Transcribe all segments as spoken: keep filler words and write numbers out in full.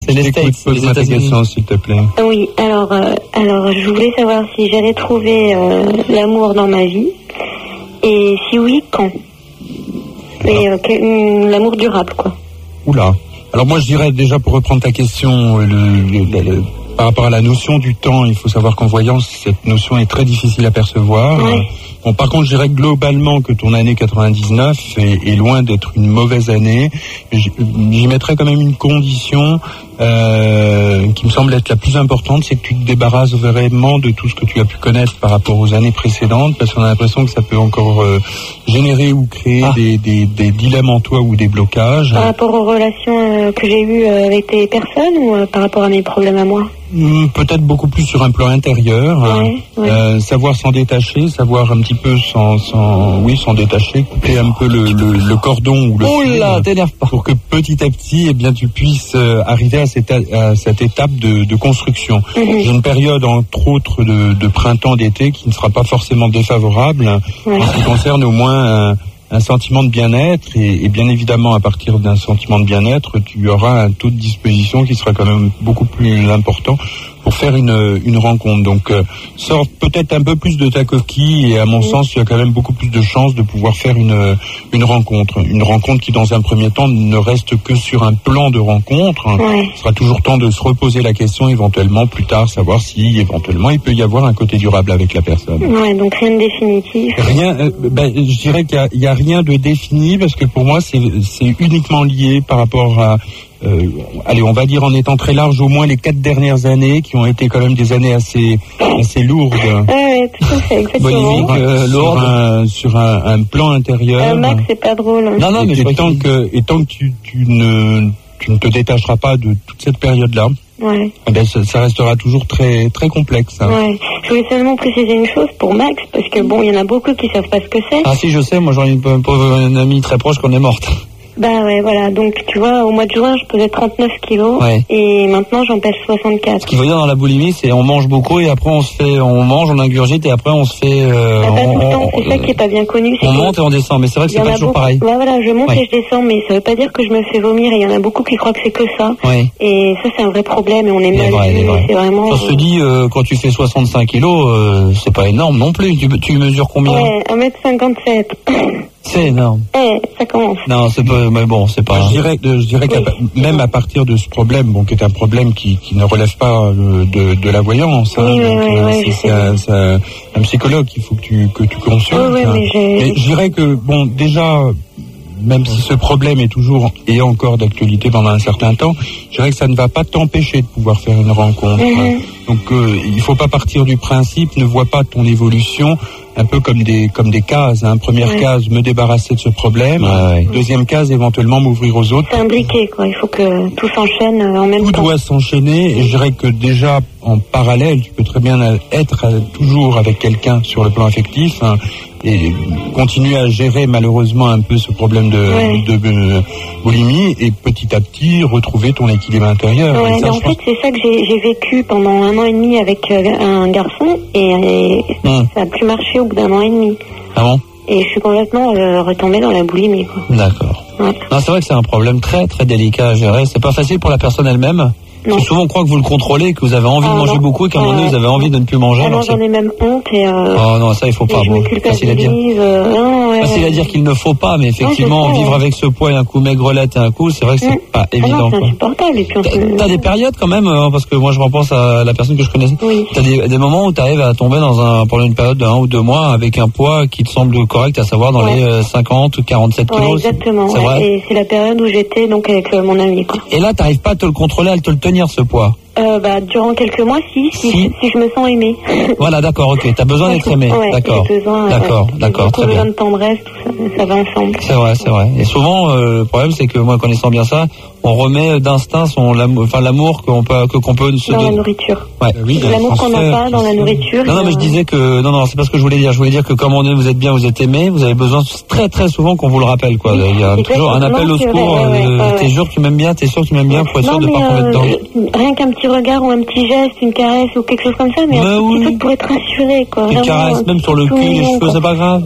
C'est les States, les États-Unis, s'il te plaît. Oui, alors, euh, alors je voulais savoir si j'allais trouver euh, l'amour dans ma vie, et si oui, quand. Et euh, que, l'amour durable, quoi. Oula. Alors moi je dirais déjà, pour reprendre ta question, le, le, le, par rapport à la notion du temps, il faut savoir qu'en voyance, cette notion est très difficile à percevoir. Ouais. Bon, par contre, je dirais globalement que ton année quatre-vingt-dix-neuf est, est loin d'être une mauvaise année. J'y, j'y mettrais quand même une condition euh, qui me semble être la plus importante, c'est que tu te débarrasses vraiment de tout ce que tu as pu connaître par rapport aux années précédentes, parce qu'on a l'impression que ça peut encore euh, générer ou créer ah. des, des, des dilemmes en toi ou des blocages. Par rapport aux relations euh, que j'ai eues euh, avec des personnes, ou euh, par rapport à mes problèmes à moi? Peut-être beaucoup plus sur un plan intérieur, ouais, ouais. Euh, savoir s'en détacher, savoir un petit peu s'en, s'en, oui, s'en détacher, couper un peu le, le, le cordon ou le oh fil, là, t'énerve pas. pour que petit à petit, eh bien, tu puisses euh, arriver à cette, à cette étape de, de construction. Mm-hmm. J'ai une période, entre autres, de, de printemps-d'été qui ne sera pas forcément défavorable, ouais. en ce qui concerne au moins un, un sentiment de bien-être, et, et bien évidemment, à partir d'un sentiment de bien-être, tu auras un taux de disposition qui sera quand même beaucoup plus important pour faire une, une rencontre. Donc, euh, sors peut-être un peu plus de ta coquille, et à mon oui. sens, tu as quand même beaucoup plus de chances de pouvoir faire une, une rencontre. Une rencontre qui, dans un premier temps, ne reste que sur un plan de rencontre. Ouais. Ce sera toujours temps de se reposer la question, éventuellement, plus tard, savoir si, éventuellement, il peut y avoir un côté durable avec la personne. Ouais, donc rien de définitif. Rien, euh, ben, je dirais qu'il y a, il y a rien de défini, parce que pour moi, c'est, c'est uniquement lié par rapport à Euh, allez, on va dire en étant très large, au moins les quatre dernières années, qui ont été quand même des années assez, assez lourdes. Oui, tout à fait, exactement. Bolivique, euh, lourde. Sur, un, sur un, un plan intérieur. Euh, Max, c'est pas drôle. Non, non, mais et, et tant que, et tant que tu, tu ne, tu ne te détacheras pas de toute cette période-là, ouais. eh ben, ça, ça restera toujours très, très complexe. Hein. Ouais. Je voulais seulement préciser une chose pour Max, parce que bon, il y en a beaucoup qui savent pas ce que c'est. Ah si, je sais, moi j'en ai une, une, une amie très proche qu'on est morte. Bah ouais, voilà. Donc, tu vois, au mois de juin, je pesais trente-neuf kilos. Ouais. Et maintenant, j'en pèse soixante-quatre. Ce qui veut dire dans la boulimie, c'est on mange beaucoup et après on se fait, on mange, on ingurgite et après on se fait. Euh, ah, pas on, tout le temps, on, c'est ça qui est pas bien connu. C'est on que monte et on descend, mais c'est vrai que c'est pas toujours beaucoup, pareil. Ouais, voilà, je monte ouais. et je descends, mais ça veut pas dire que je me fais vomir. Et il y en a beaucoup qui croient que c'est que ça. Ouais. Et ça, c'est un vrai problème et on est mal vu. C'est vraiment. Ça se dit, euh, quand tu fais soixante-cinq kilos, euh, c'est pas énorme non plus. Tu, tu mesures combien? Ouais, un mètre cinquante-sept. C'est énorme. Eh, ça commence. Non, c'est pas, mais bon, c'est pas. Je dirais, je dirais oui. qu'à même à partir de ce problème, bon, qui est un problème qui, qui ne relève pas de, de, de la voyance, oui, hein, oui, donc, oui, euh, oui, c'est, c'est, un, c'est un, un psychologue qu'il faut que tu, que tu consultes. Oui, oui, hein. mais, j'ai... mais je dirais que, bon, déjà, même si ce problème est toujours et encore d'actualité pendant un certain temps, je dirais que ça ne va pas t'empêcher de pouvoir faire une rencontre. Mm-hmm. Donc, euh, il ne faut pas partir du principe, ne vois pas ton évolution un peu comme des comme des cases. Hein. Première ouais. case, me débarrasser de ce problème. Ouais. Deuxième case, éventuellement m'ouvrir aux autres. C'est un briquet, quoi. Il faut que tout s'enchaîne en même tout temps. Tout doit s'enchaîner. Et je dirais que déjà, en parallèle, tu peux très bien être toujours avec quelqu'un sur le plan affectif. Hein, et continuer à gérer malheureusement un peu ce problème de, ouais. de, de boulimie et petit à petit retrouver ton équilibre intérieur. Ouais, ça, mais en fait, c'est ça que j'ai, j'ai vécu pendant un an et demi avec euh, un garçon et, et hum. ça a plus marché au bout d'un an et demi. Ah bon? Et je suis complètement euh, retombée dans la boulimie, quoi. D'accord. Ouais. Non, c'est vrai que c'est un problème très très délicat à gérer. C'est pas facile pour la personne elle-même. Parce que souvent on croit que vous le contrôlez, que vous avez envie ah, de manger non. beaucoup et qu'à un moment donné vous avez envie de ne plus manger. Ah non, j'en ai même honte et. Euh, oh non, ça il faut pas. Je bon, me facile à dire. Euh, non, ouais, facile ouais. à dire qu'il ne faut pas, mais effectivement non, vivre ouais. avec ce poids et un coup maigrelette et un coup, c'est vrai que c'est mmh. pas évident. Ah non, c'est insupportable. Et puis on t'as, se... t'as des périodes quand même, hein, parce que moi je repense à la personne que je connaissais. Oui. T'as des, des moments où tu arrives à tomber dans un pendant une période de un ou deux mois avec un poids qui te semble correct, à savoir dans ouais. les euh, cinquante ou quarante-sept ouais, kilos. Exactement. C'est ouais. vrai. Et c'est la période où j'étais donc avec euh, mon ami, quoi. Et là, t'arrives pas à te le contrôler, à te le tenir ce poids. Euh, bah, durant quelques mois, si, si, si, si je me sens aimée. Voilà, d'accord, ok. T'as besoin d'être aimée. Ouais, d'accord. J'ai besoin, d'accord, ouais. d'accord, très bien. besoin de tendresse, tout ça, ça va ensemble. C'est vrai, c'est vrai. Et souvent, euh, le problème, c'est que moi, connaissant bien ça, on remet d'instinct son l'amour, enfin l'amour qu'on peut, que qu'on peut se dans donner. la nourriture. Ouais. Oui, l'amour qu'on n'a pas dans la nourriture. Non, non, mais je disais que non, non, c'est pas ce que je voulais dire. Je voulais dire que comme on est, vous êtes bien, vous êtes aimé, vous avez besoin très, très souvent qu'on vous le rappelle, quoi. Il y a toujours un appel au secours. Ouais, ouais, euh, ouais, t'es ouais. sûr que tu m'aimes bien, t'es sûr que tu m'aimes bien, faut être sûr non, de pas euh, tomber dedans. Rien qu'un petit regard ou un petit geste, une caresse ou quelque chose comme ça, mais, mais un oui. petit truc pour être rassuré, quoi. Une caresse, même sur le cul, les cheveux, c'est pas grave.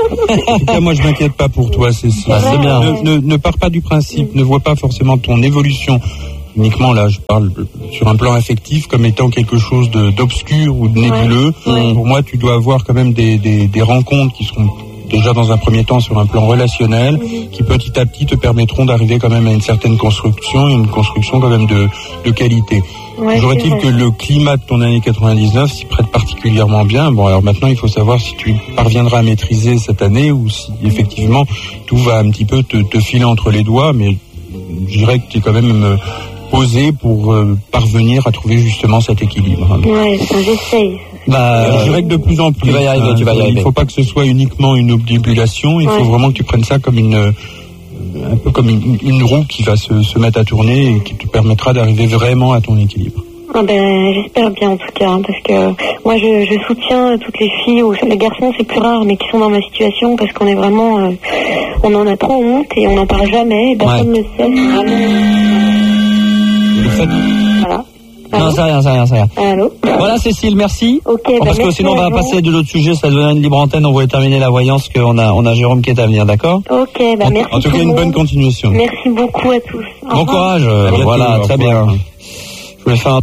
En tout cas, moi, je m'inquiète pas pour toi, Cécile. Ah, c'est bien. Ne, ne, ne pars pas du principe, ne vois pas forcément ton évolution uniquement là, je parle sur un plan affectif comme étant quelque chose de, d'obscur ou de nébuleux. Ouais. Ouais. Pour moi, tu dois avoir quand même des, des, des rencontres qui seront déjà dans un premier temps sur un plan relationnel, mmh. qui petit à petit te permettront d'arriver quand même à une certaine construction, une construction quand même de, de qualité. Ouais, Toujours est-il que le climat de ton année quatre-vingt-dix-neuf s'y prête particulièrement bien. Bon, alors maintenant, il faut savoir si tu parviendras à maîtriser cette année ou si effectivement tout va un petit peu te, te filer entre les doigts, mais je dirais que tu es quand même posé pour euh, parvenir à trouver justement cet équilibre. Ouais, enfin, j'essaye. Bah, je dirais que de plus en plus. Tu vas y arriver, hein, tu vas y arriver. Il ne faut pas que ce soit uniquement une obnubulation, il ouais. faut vraiment que tu prennes ça comme une, un peu comme une, une roue qui va se, se mettre à tourner et qui te permettra d'arriver vraiment à ton équilibre. Ah ben, j'espère bien en tout cas, hein, parce que moi je, je soutiens toutes les filles, ou les garçons c'est plus rare, mais qui sont dans ma situation, parce qu'on est vraiment, euh, on en a trop honte et on n'en parle jamais, et personne ne ouais. le sait, c'est vraiment... Voilà. Allô? Non, c'est rien, c'est rien, c'est rien. Allô? Voilà, Cécile, merci. Ok, bon, bah parce que sinon, on va passer de l'autre sujet, ça devient une libre antenne, on va terminer la voyance, qu'on a, on a Jérôme qui est à venir, d'accord? Ok, bah en, merci. En tout cas, une bonne continuation. Merci beaucoup à tous. Au bon revoir. courage, euh, voilà, très bien. Je voulais faire un...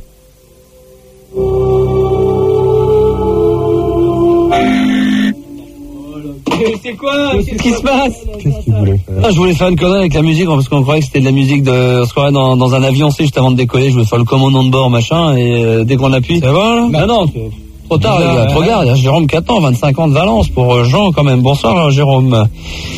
C'est quoi? Qu'est-ce qui se passe? Qu'est-ce qu'il voulait faire? Ah, je voulais faire une connerie avec la musique parce qu'on croyait que c'était de la musique de. On se croirait dans, dans un avion, c'est juste avant de décoller. Je voulais faire le commandant de bord, machin, et euh, dès qu'on appuie. Ça va là? Bah non, trop tard, les gars. Trop tard. Il y a Jérôme qui attend, vingt-cinq ans de Valence pour euh, Jean quand même. Bonsoir, Jérôme.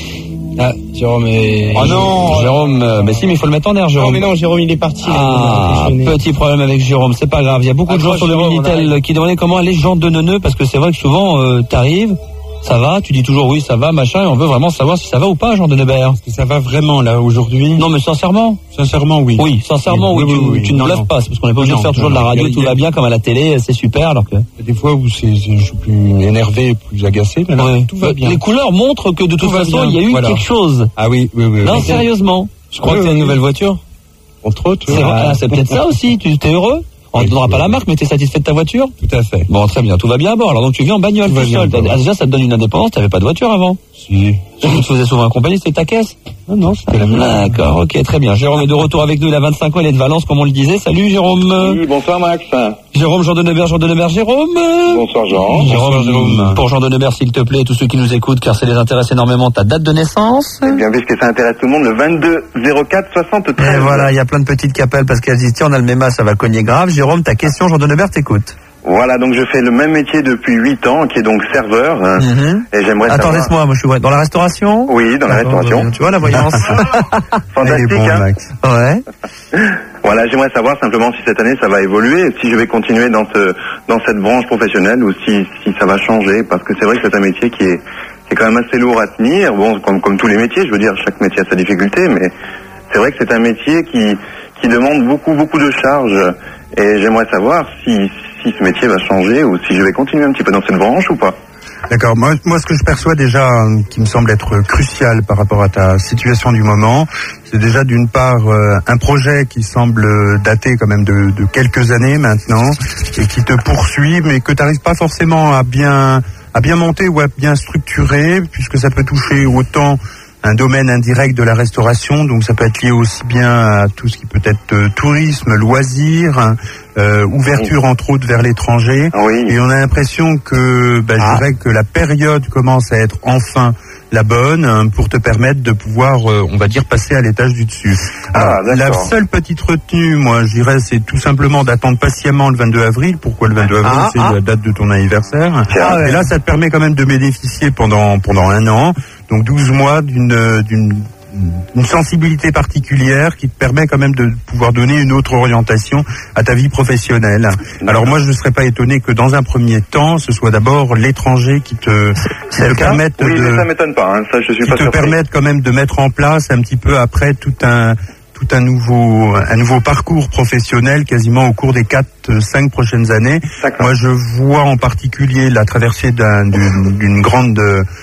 Ah, Jérôme est... Oh non, Jérôme, euh, mais si, mais il faut le mettre en air, Jérôme. Non, mais non, Jérôme, il est parti. Ah, petit problème avec Jérôme, c'est pas grave. Il y a beaucoup ah, de gens sur le Minitel qui demandaient comment aller Jean de Neuneu, parce que c'est vrai que souvent, euh, t'arrives, ça va, tu dis toujours oui, ça va, machin, et on veut vraiment savoir si ça va ou pas, Jean de Neubert. Est-ce que ça va vraiment, là, aujourd'hui? Non, mais sincèrement. Sincèrement, oui. Oui, sincèrement, oui, oui, oui, oui, tu, tu ne bluffes pas, c'est parce qu'on n'est pas obligé de faire toujours de la radio, tout va bien, comme à la télé, c'est super, alors que... Des fois où c'est, je suis plus énervé, plus agacé, mais là, ouais. tout va bien. Les couleurs montrent que de toute façon, il y a eu voilà. quelque chose. Ah oui, oui, oui. Non, oui. sérieusement. Je crois oui, que c'est oui. une nouvelle voiture. Entre autres. C'est, ah, c'est peut-être ça aussi, tu es heureux? On ne oui, donnera pas la marque, mais tu es satisfait de ta voiture? Tout à fait. Bon, très bien, tout va bien à bord. Alors donc tu viens en bagnole tout, tout seul. Ah, déjà, ça te donne une indépendance, tu n'avais pas de voiture avant? Si. Tu te faisais souvent accompagner, c'était ta caisse? Non, non, c'était la mienne. D'accord, ok, très bien. Jérôme est de retour avec nous, il a vingt-cinq ans, il est de Valence, comme on le disait. Salut Jérôme. Oui, bonsoir Max. Jérôme, Jean de Neubert, Jean de Neubert, Jérôme. Bonsoir Jean. Jérôme, bonsoir, Jérôme. Pour Jean de Neubert, s'il te plaît, tous ceux qui nous écoutent, car ça les intéresse énormément, ta date de naissance? Eh bien, puisque ça intéresse tout le monde, le vingt-deux zéro quatre soixante-treize. Et voilà, il y a plein de petites capelles parce qu'elles disent, tiens, on a le même âge, ça va cogner grave. Jérôme, ta question, Jean de Neubert, t'écoute. Voilà, donc je fais le même métier depuis huit ans, qui est donc serveur. Mm-hmm. Et j'aimerais Attends, savoir... laisse-moi, moi je suis dans la restauration. Oui, dans la restauration. Tu vois la voyance. Fantastique, bon, hein. Max. Ouais. Voilà, j'aimerais savoir simplement si cette année ça va évoluer, si je vais continuer dans ce dans cette branche professionnelle ou si si ça va changer, parce que c'est vrai que c'est un métier qui est qui est quand même assez lourd à tenir. Bon, comme comme tous les métiers, je veux dire, chaque métier a sa difficulté, mais c'est vrai que c'est un métier qui qui demande beaucoup beaucoup de charges. Et j'aimerais savoir si si ce métier va changer ou si je vais continuer un petit peu dans cette branche ou pas. D'accord. Moi, moi, ce que je perçois déjà, euh, qui me semble être crucial par rapport à ta situation du moment, c'est déjà d'une part euh, un projet qui semble dater quand même de, de quelques années maintenant et qui te poursuit, mais que tu n'arrives pas forcément à bien à bien monter ou à bien structurer, puisque ça peut toucher autant un domaine indirect de la restauration, donc ça peut être lié aussi bien à tout ce qui peut être euh, tourisme, loisirs, euh, ouverture entre autres vers l'étranger. Oui. Et on a l'impression que, bah, ah. je dirais que la période commence à être enfin la bonne hein, pour te permettre de pouvoir, euh, on va dire, passer à l'étage du dessus. Ah, Alors, la seule petite retenue, moi, je dirais, c'est tout simplement d'attendre patiemment le vingt-deux avril. Pourquoi le vingt-deux avril? Ah, c'est ah. la date de ton anniversaire. Ah, ouais. Et là, ça te permet quand même de bénéficier pendant pendant un an, donc douze mois d'une d'une une sensibilité particulière qui te permet quand même de pouvoir donner une autre orientation à ta vie professionnelle. Alors moi, je ne serais pas étonné que dans un premier temps, ce soit d'abord l'étranger qui te, qui te permette oui, de, mais ça m'étonne pas, hein. Ça, je suis qui pas te surpris. permette quand même de mettre en place un petit peu après tout un tout un nouveau un nouveau parcours professionnel quasiment au cours des quatre cinq prochaines années. D'accord. Moi, je vois en particulier la traversée d'un, d'une, d'une grande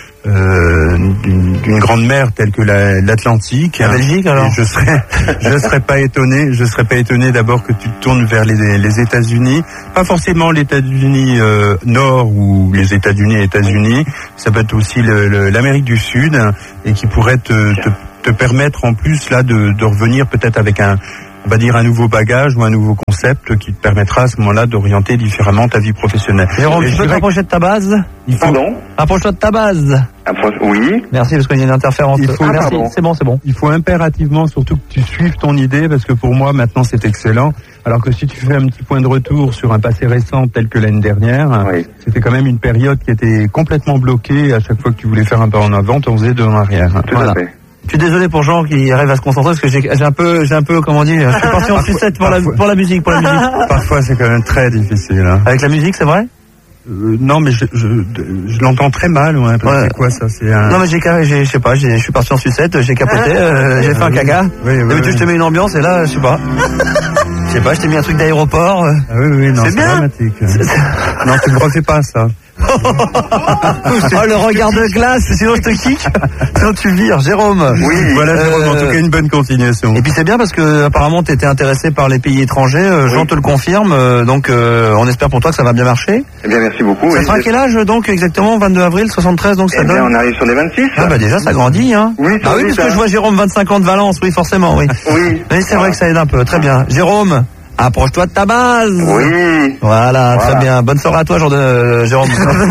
Euh, d'une, d'une grande mer telle que la, l'Atlantique. La Belgique, alors. Et je serais, je serais pas étonné. Je serais pas étonné d'abord que tu te tournes vers les, les États-Unis, pas forcément les États-Unis euh, Nord ou les États-Unis États-Unis. Ça peut être aussi le, le, l'Amérique du Sud et qui pourrait te, te, te permettre en plus là de, de revenir peut-être avec un on va dire un nouveau bagage ou un nouveau concept qui te permettra à ce moment-là d'orienter différemment ta vie professionnelle. Jérôme, Et tu je peux te dirais rapprocher de ta base? il faut, Pardon? Rapproche-toi de ta base. Appro- Oui. Merci, parce qu'il y a une interférence. Il faut- Ah, merci, pardon. c'est bon, c'est bon. il faut impérativement surtout que tu suives ton idée parce que pour moi maintenant c'est excellent. Alors que si tu fais un petit point de retour sur un passé récent tel que l'année dernière, Oui. c'était quand même une période qui était complètement bloquée. À chaque fois que tu voulais faire un pas en avant, tu en faisais deux en arrière. Tout Voilà. à fait. Je suis désolé pour Jean qui arrive à se concentrer parce que j'ai j'ai un peu, j'ai un peu, comment dire, je suis parti en sucette pour la, pour la musique, pour la musique. Parfois c'est quand même très difficile. Hein. Avec la musique, c'est vrai? Euh, non mais je, je, je l'entends très mal. Ouais, parce que Ouais. C'est quoi ça? C'est un... Non mais j'ai, ca- j'ai- je sais pas, j'ai- je suis parti en sucette, j'ai capoté, euh, j'ai fait un caga. Oui, oui, D'habitude oui. je te mets une ambiance et là, je sais pas. Je sais pas, je t'ai mis un truc d'aéroport. euh. Ah oui, oui, non, C'est c'est bien. dramatique. Non, tu ne refais pas ça. Oh le regard de glace, sinon je te kick, sinon tu vires, Jérôme. Oui. Voilà, Jérôme, en Euh, tout cas, une bonne continuation. Et puis c'est bien parce que apparemment tu étais intéressé par les pays étrangers, euh, Jean Oui. te le confirme, euh, donc euh, on espère pour toi que ça va bien marcher. Eh bien, merci beaucoup. Ça Oui, sera c'est- quel âge donc exactement? vingt-deux avril soixante-treize, donc ça Eh bien, donne. on arrive sur les vingt-six. Ah bah déjà ça grandit hein. Oui, ça ah oui vite, parce que hein. je vois Jérôme vingt-cinq ans de Valence, oui forcément oui. Oui. Mais c'est vrai que ça aide un peu, très bien. Jérôme, approche-toi de ta base. Oui. Voilà, Voilà. très bien. Bonne soirée à toi, Jean de euh, Jérôme.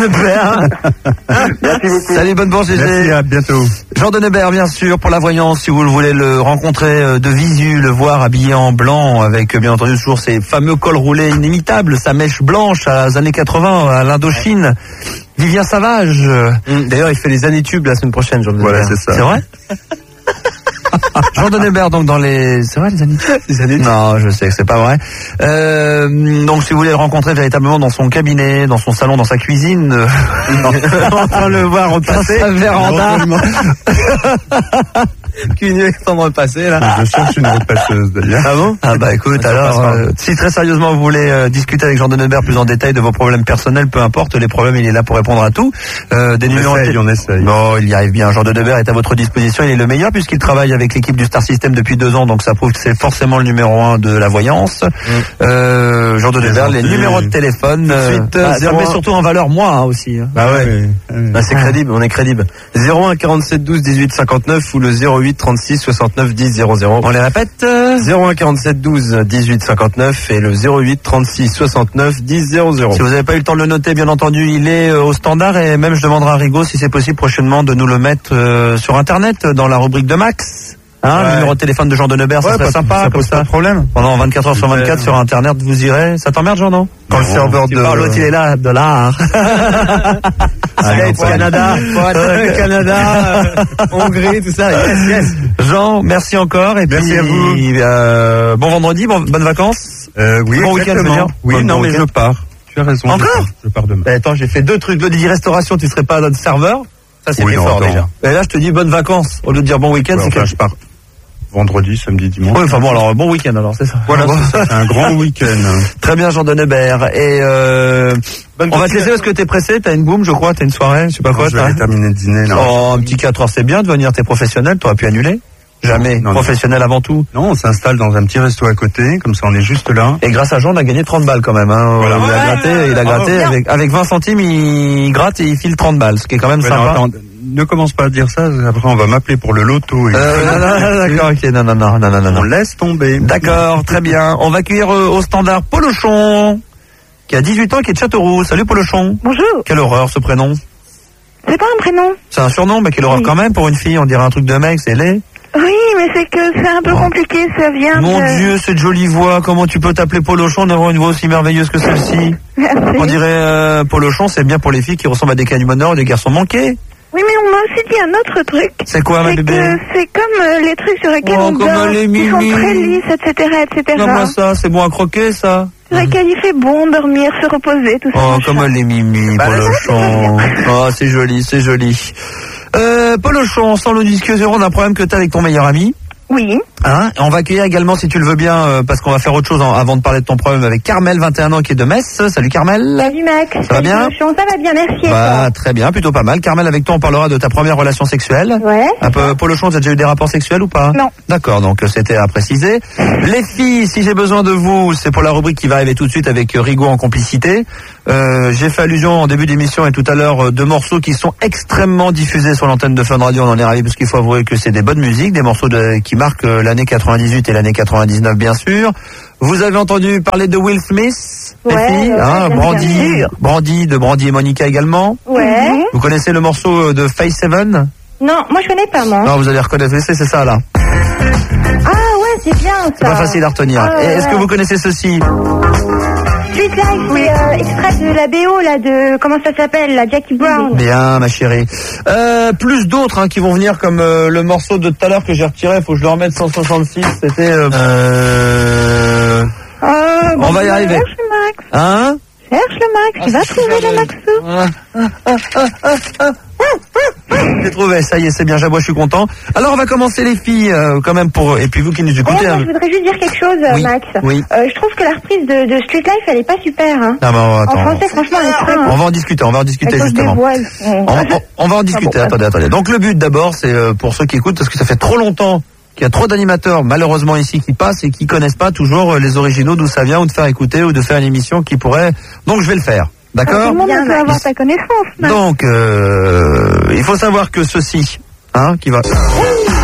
Merci beaucoup. Salut, bonne bourse, G G. Merci, à bientôt. Jean de Nebert, bien sûr, pour la voyance, si vous le voulez le rencontrer euh, de visu, le voir habillé en blanc, avec euh, bien entendu toujours ses fameux cols roulés inimitables, sa mèche blanche à les années quatre-vingts, à l'Indochine. Vivien Savage. D'ailleurs, il fait les années tubes la semaine prochaine, Jean de Voilà, Nebert. c'est ça. C'est vrai? Jean de Nebert, donc dans les... C'est vrai, les années Les années tubes. Non, je sais que c'est pas vrai. Euh, donc si vous voulez le rencontrer véritablement dans son cabinet, dans son salon, dans sa cuisine, euh, en train de le voir repasser, sa véranda, Qu'une extrêmement passée, là. Je cherche une repasseuse d'ailleurs. Ah bon? ah bah écoute, Ça alors, passera. euh, si très sérieusement vous voulez euh, discuter avec Jean de Nebert plus en détail de vos problèmes personnels, peu importe, les problèmes, il est là pour répondre à tout. Euh, des On numéros essaye, on essaye. Bon, il y arrive bien. Jean de Nebert est à votre disposition. Il est le meilleur puisqu'il travaille avec l'équipe du Star System depuis deux ans, donc ça prouve que c'est forcément le numéro un de la voyance. Euh, Jean de Très Nebert, les gentil. numéros de téléphone. euh, suite, ah, ça zéro met un. surtout en valeur moi hein, aussi. hein. Bah ouais. Oui, oui. Bah, c'est crédible, on est crédible. zéro un quarante-sept douze dix-huit cinquante-neuf ou le zéro huit trente-six soixante-neuf dix zéro zéro. On les répète. euh, zéro un quarante-sept douze dix-huit cinquante-neuf et le zéro huit trente-six soixante-neuf dix zéro zéro. Si vous n'avez pas eu le temps de le noter, bien entendu, il est euh, au standard et même je demanderai à Rigaud si c'est possible prochainement de nous le mettre euh, sur Internet dans la rubrique de Max. Hein, Ouais. Le numéro de téléphone de Jean de Nebert, ça Ouais, serait pas- sympa ça comme pose ça. pas de problème. Pendant vingt-quatre heures sur Super. vingt-quatre sur Internet, vous irez. Ça t'emmerde, Jean, non? Quand le Non, serveur Tu de... parles, l'autre, il est là, dollar. Ah, non, pas- Canada. Ouais, Canada, euh, Hongrie, tout ça. Yes, yes. Jean, merci encore. Et Merci puis, à vous. euh, bon vendredi, bon, bonnes vacances. Euh, oui, Bon week-end, je veux exactement. dire. Oui, Bon non, mais week-end. je pars. Tu as raison. Encore je pars, je pars demain. Ben, attends, j'ai fait deux trucs. Le dit restauration, tu serais pas notre serveur. Ça, c'est Oui, fait non, fort attends. déjà. Et là, je te dis bonnes vacances. Au lieu de dire bon week-end, Ouais, c'est enfin, quelque je pars vendredi, samedi, dimanche. Oui, enfin bon, alors bon week-end alors, c'est ça. Voilà, Bon. c'est ça, c'est un grand week-end. Très bien, Jean de Nebert. Et euh, on va te laisser parce que t'es pressé, t'as une boum, je crois, t'as une soirée, je sais pas quoi. je vais t'as- aller terminer le dîner, là. Oh, un petit quatre heures, c'est bien de venir, t'es professionnel, t'aurais pu annuler. Jamais. Non, non. Professionnel avant tout. Non, on s'installe dans un petit resto à côté, comme ça on est juste là. Et grâce à Jean, on a gagné trente balles quand même. Hein. Voilà. Il a Ouais, gratté, ouais, il a bravo. gratté avec, avec vingt centimes, il gratte et il file trente balles, ce qui est quand même Ouais, sympa. non, attends, ne commence pas à dire ça, après on va m'appeler pour le loto. Et Euh, non, non, non, d'accord, ok, non, non, non, non, non, non, on non. laisse tomber. D'accord, très bien. On va accueillir euh, au standard Polochon, qui a dix-huit ans, qui est de Châteauroux. Salut Polochon. Bonjour. Quelle horreur ce prénom. C'est pas un prénom? C'est un surnom, mais quelle horreur Oui. quand même pour une fille. On dirait un truc de mec, c'est laid. Oui, mais c'est que c'est un peu Oh. compliqué, ça vient Mon de... Dieu, cette jolie voix. Comment tu peux t'appeler Polochon d'avoir une voix aussi merveilleuse que celle-ci? Merci. On dirait euh, Polochon, c'est bien pour les filles qui ressemblent à des canymoneurs ou des garçons manqués. Oui, mais on m'a aussi dit un autre truc. C'est quoi, ma C'est bébé? que c'est comme euh, les trucs sur lesquels Oh, on comme dort, les qui sont mimi. très lisses, et cetera, et cetera. Non, moi ça, c'est bon à croquer, ça. Sur lesquels il fait bon dormir, se reposer, tout ça. Oh, machin. comme elle est mimi, Bah, Polochon. Oh, c'est joli, c'est joli. Euh, Polochon, sans le disque zéro, on a un problème que t'as avec ton meilleur ami. Oui. Hein, et on va accueillir également, si tu le veux bien, euh, parce qu'on va faire autre chose en- avant de parler de ton problème avec Carmel, vingt et un ans, qui est de Metz. Salut Carmel. Salut Max. Ça va Salut bien Polochon, ça va bien, merci. et Bah, très bien, plutôt pas mal. Carmel, avec toi, on parlera de ta première relation sexuelle. toi Ouais. Un peu, Polochon, tu as déjà eu des rapports sexuels ou pas? Non. D'accord, donc euh, c'était à préciser. Les filles, si j'ai besoin de vous, c'est pour la rubrique qui va arriver tout de suite avec euh, Rigaud en complicité. Euh, j'ai fait allusion en début d'émission et tout à l'heure euh, de morceaux qui sont extrêmement diffusés sur l'antenne de Fun Radio. On en est ravis parce qu'il faut avouer que c'est des bonnes musiques, des morceaux de, qui marquent euh, la l'année quatre-vingt-dix-huit et l'année quatre-vingt-dix-neuf, bien sûr. Vous avez entendu parler de Will Smith, les Ouais, filles, ouais, hein, bien Brandy, sûr. Brandy, de Brandy et Monica également. Ouais. Vous connaissez le morceau de Phase Seven? Non, moi je connais pas, moi. Non, vous allez reconnaître, c'est c'est ça là. Ah ouais, c'est bien ça. C'est pas facile à retenir. Ah, Et ouais, Est-ce que ouais. vous connaissez ceci? Street Life, c'est euh, extrait de la B O là de comment ça s'appelle, la Jackie Brown. Bien, ma chérie. Euh, plus d'autres hein, qui vont venir, comme euh, le morceau de tout à l'heure que j'ai retiré. Faut que je le remette cent soixante-six. C'était. Euh, euh, Ah, On va y arriver. Cherche le Max. Hein? Cherche le Max. Tu vas trouver le Maxou. J'ai trouvé, ça y est, c'est bien, j'avoue, je suis content. Alors on va commencer les filles, euh, quand même pour et puis vous qui nous écoutez. D'ailleurs, hein. moi, je voudrais juste dire quelque chose, Oui, Max. oui. Euh, je trouve que la reprise de, de Street Life, elle est pas super. Hein. Ah, bah, En attends, français, franchement, elle est très. on va en discuter, on va en discuter À cause des justement. voiles. On, on- on va en discuter. Ah bon, attendez, attendez. Donc le but d'abord, c'est euh, pour ceux qui écoutent, parce que ça fait trop longtemps qu'il y a trop d'animateurs, malheureusement ici, qui passent et qui connaissent pas toujours euh, les originaux, d'où ça vient, ou de faire écouter, ou de faire une émission qui pourrait. Donc je vais le faire. D'accord? Tout le monde Bien, peut Max. avoir ta connaissance, Max. Donc, euh, il faut savoir que ceci, hein, qui va.